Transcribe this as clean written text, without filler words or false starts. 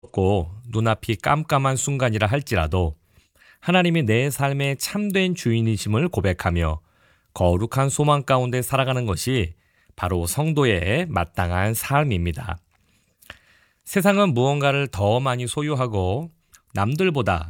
고 눈앞이 깜깜한 순간이라 할지라도 하나님이 내 삶의 참된 주인이심을 고백하며 거룩한 소망 가운데 살아가는 것이 바로 성도의 마땅한 삶입니다. 세상은 무언가를 더 많이 소유하고 남들보다